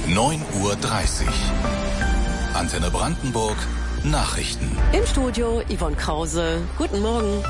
9:30 Uhr. Antenne Brandenburg Nachrichten. Im Studio Yvonne Krause. Guten Morgen.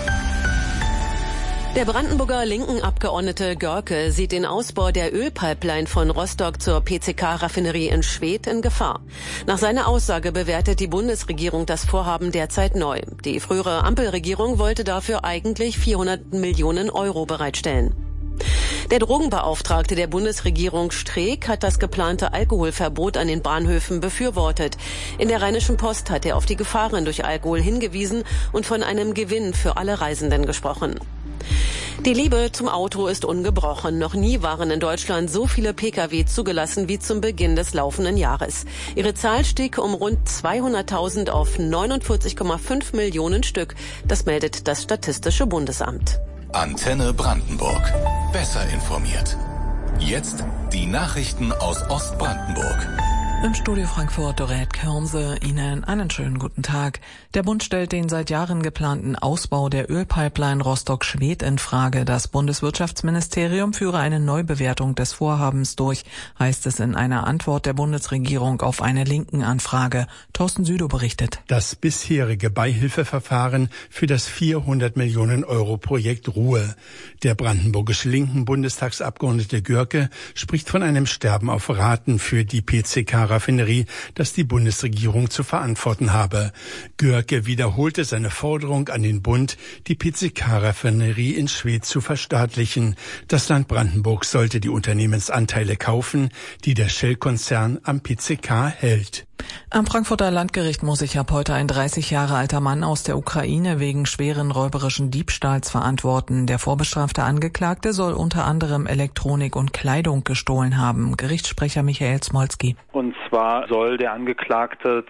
Der Brandenburger Linken-Abgeordnete Görke sieht den Ausbau der Ölpipeline von Rostock zur PCK-Raffinerie in Schwedt in Gefahr. Nach seiner Aussage bewertet die Bundesregierung das Vorhaben derzeit neu. Die frühere Ampelregierung wollte dafür eigentlich 400 Millionen Euro bereitstellen. Der Drogenbeauftragte der Bundesregierung Streeck hat das geplante Alkoholverbot an den Bahnhöfen befürwortet. In der Rheinischen Post hat er auf die Gefahren durch Alkohol hingewiesen und von einem Gewinn für alle Reisenden gesprochen. Die Liebe zum Auto ist ungebrochen. Noch nie waren in Deutschland so viele Pkw zugelassen wie zum Beginn des laufenden Jahres. Ihre Zahl stieg um rund 200.000 auf 49,5 Millionen Stück. Das meldet das Statistische Bundesamt. Antenne Brandenburg. Besser informiert. Jetzt die Nachrichten aus Ostbrandenburg. Im Studio Frankfurt Dorette Kürnse, Ihnen einen schönen guten Tag. Der Bund stellt den seit Jahren geplanten Ausbau der Ölpipeline Rostock-Schwedt in Frage. Das Bundeswirtschaftsministerium führe eine Neubewertung des Vorhabens durch, heißt es in einer Antwort der Bundesregierung auf eine Linken-Anfrage. Thorsten Südow berichtet. Das bisherige Beihilfeverfahren für das 400 Millionen Euro Projekt Ruhe. Der brandenburgische Linken-Bundestagsabgeordnete Görke spricht von einem Sterben auf Raten für die PCK-Raffinerie, das die Bundesregierung zu verantworten habe. Görke wiederholte seine Forderung an den Bund, die PCK-Raffinerie in Schwedt zu verstaatlichen. Das Land Brandenburg sollte die Unternehmensanteile kaufen, die der Shell-Konzern am PCK hält. Am Frankfurter Landgericht muss sich ab heute ein 30 Jahre alter Mann aus der Ukraine wegen schweren räuberischen Diebstahls verantworten. Der vorbestrafte Angeklagte soll unter anderem Elektronik und Kleidung gestohlen haben. Gerichtssprecher Michael Smolski. Und zwar soll der Angeklagte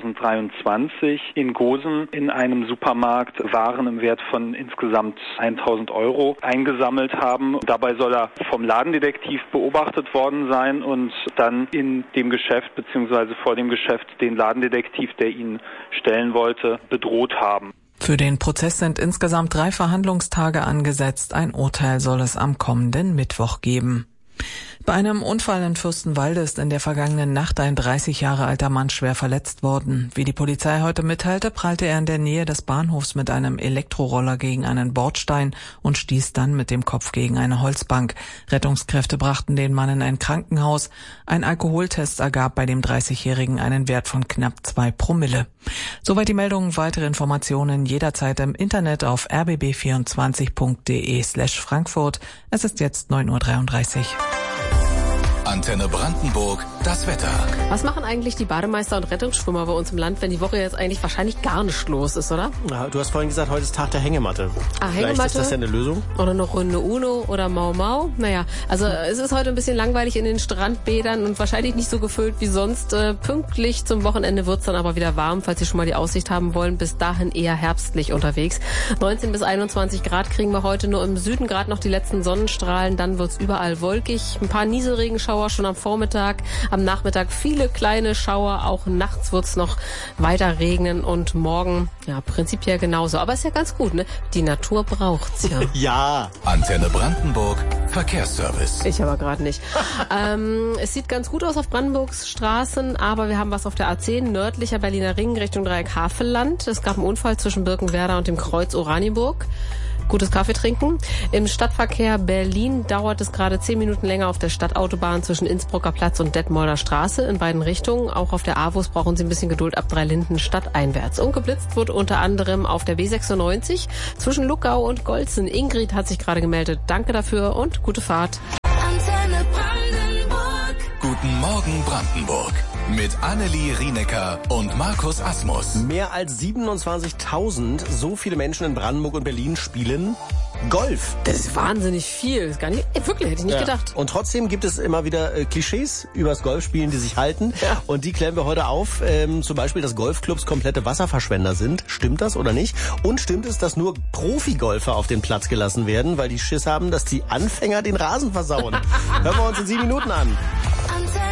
2023 in Gosen in einem Supermarkt Waren im Wert von insgesamt 1.000 Euro eingesammelt haben. Dabei soll er vom Ladendetektiv beobachtet worden sein und dann in dem Geschäft bzw. vor dem Geschäft den Ladendetektiv, der ihn stellen wollte, bedroht haben. Für den Prozess sind insgesamt 3 Verhandlungstage angesetzt. Ein Urteil soll es am kommenden Mittwoch geben. Bei einem Unfall in Fürstenwalde ist in der vergangenen Nacht ein 30 Jahre alter Mann schwer verletzt worden. Wie die Polizei heute mitteilte, prallte er in der Nähe des Bahnhofs mit einem Elektroroller gegen einen Bordstein und stieß dann mit dem Kopf gegen eine Holzbank. Rettungskräfte brachten den Mann in ein Krankenhaus. Ein Alkoholtest ergab bei dem 30-Jährigen einen Wert von knapp 2 Promille. Soweit die Meldung. Weitere Informationen jederzeit im Internet auf rbb24.de/Frankfurt. Es ist jetzt 9:33 Uhr. Antenne Brandenburg, das Wetter. Was machen eigentlich die Bademeister und Rettungsschwimmer bei uns im Land, wenn die Woche jetzt eigentlich wahrscheinlich gar nicht los ist, oder? Ja, du hast vorhin gesagt, heute ist Tag der Hängematte. Hängematte. Vielleicht ist das ja eine Lösung? Oder noch Runde Uno oder Mau Mau. Naja, also es ist heute ein bisschen langweilig in den Strandbädern und wahrscheinlich nicht so gefüllt wie sonst. Pünktlich zum Wochenende wird's dann aber wieder warm, falls Sie schon mal die Aussicht haben wollen. Bis dahin eher herbstlich unterwegs. 19 bis 21 Grad kriegen wir heute, nur im Süden gerade noch die letzten Sonnenstrahlen. Dann wird's überall wolkig. Ein paar Nieselregenschauer schon am Vormittag, am Nachmittag viele kleine Schauer, auch nachts wird's noch weiter regnen und morgen, ja, prinzipiell genauso. Aber ist ja ganz gut, ne? Die Natur braucht's ja. Ja. Antenne Brandenburg, Verkehrsservice. Ich aber gerade nicht. Es sieht ganz gut aus auf Brandenburgs Straßen, aber wir haben was auf der A10, nördlicher Berliner Ring Richtung Dreieck Havelland. Es gab einen Unfall zwischen Birkenwerder und dem Kreuz Oranienburg. Gutes Kaffee trinken. Im Stadtverkehr Berlin dauert es gerade 10 Minuten länger auf der Stadtautobahn zwischen Innsbrucker Platz und Detmolder Straße in beiden Richtungen. Auch auf der AWUS brauchen Sie ein bisschen Geduld ab Dreilinden stadteinwärts. Und geblitzt wird unter anderem auf der B96 zwischen Luckau und Golzen. Ingrid hat sich gerade gemeldet. Danke dafür und gute Fahrt. Antenne Brandenburg. Guten Morgen Brandenburg. Mit Annelie Rienecker und Markus Asmus. Mehr als 27.000, so viele Menschen in Brandenburg und Berlin spielen Golf. Das ist wahnsinnig viel. Das ist gar nicht, wirklich, hätte ich nicht gedacht. Und trotzdem gibt es immer wieder Klischees übers Golfspielen, die sich halten. Ja. Und die klären wir heute auf. Zum Beispiel, dass Golfclubs komplette Wasserverschwender sind. Stimmt das oder nicht? Und stimmt es, dass nur Profigolfer auf den Platz gelassen werden, weil die Schiss haben, dass die Anfänger den Rasen versauen? Hören wir uns in 7 Minuten an.